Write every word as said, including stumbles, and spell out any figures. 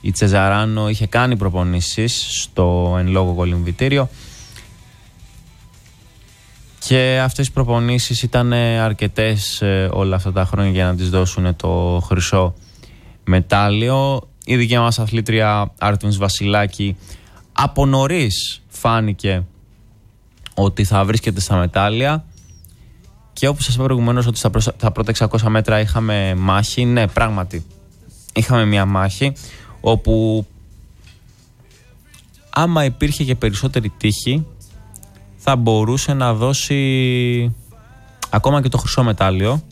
η Τσεζαράνο είχε κάνει προπονήσεις στο εν λόγω κολυμβητήριο και αυτές οι προπονήσεις ήταν αρκετές όλα αυτά τα χρόνια για να της δώσουν το χρυσό μετάλλιο. Η δική μας αθλήτρια Άρτεμις Βασιλάκη από νωρίς φάνηκε ότι θα βρίσκεται στα μετάλλια και όπως σας είπα προηγουμένως ότι στα, προσα... τα πρώτα εξακόσια μέτρα είχαμε μάχη. Ναι, πράγματι είχαμε μια μάχη όπου άμα υπήρχε και περισσότερη τύχη θα μπορούσε να δώσει ακόμα και το χρυσό μετάλλιο.